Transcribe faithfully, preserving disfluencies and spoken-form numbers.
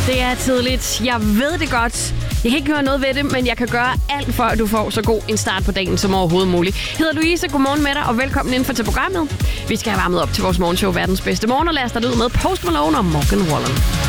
Det er tidligt. Jeg ved det godt. Jeg kan ikke gøre noget ved det, men jeg kan gøre alt for, at du får så god en start på dagen som overhovedet muligt. Jeg hedder Louise, godmorgen med dig, og velkommen indenfor til programmet. Vi skal have varmet op til vores morgenshow, Verdens Bedste Morgen, og lad os starte ud med Post Malone og Morgan Wallen.